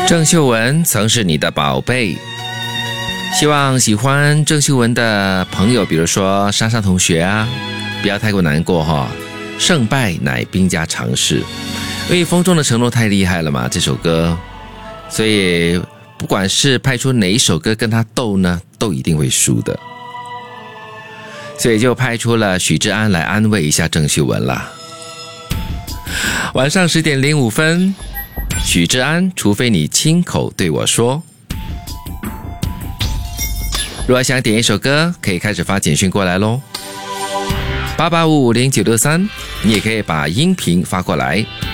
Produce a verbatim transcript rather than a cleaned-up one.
郑秀文曾是你的宝贝，希望喜欢郑秀文的朋友，比如说莎莎同学啊，不要太过难过哈、哦。胜败乃兵家常事，因为风中的承诺太厉害了嘛，这首歌，所以不管是派出哪一首歌跟他斗呢，都一定会输的，所以就派出了许志安来安慰一下郑秀文啦。晚上十点零五分，许志安，除非你亲口对我说。如果想点一首歌，可以开始发简讯过来咯，八八五五零九六三，你也可以把音频发过来。